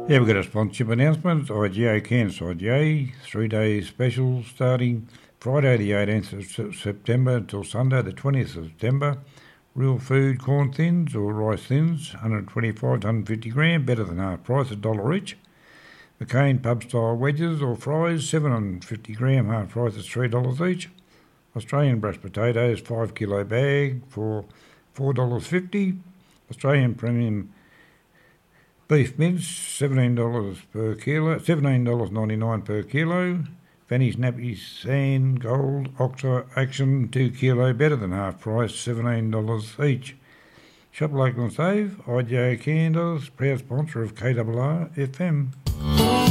Yeah, we've got a sponsorship announcement. IGA Kansas IGA, 3-day special starting Friday the 18th of September until Sunday the 20th of September. Real food corn thins or rice thins, 125 to 150 gram, better than half price, $1 each. McCain pub style wedges or fries, 750 gram, half price is $3 each. Australian brushed potatoes, 5 kilo bag for $4.50. Australian premium beef mince, $17 per kilo, $17.99 per kilo. Fanny's nappies, Sand, Gold, Octa, Action, 2 kilo, better than half price, $17 each. Shop local and save. IGA Kansas, proud sponsor of KRR FM.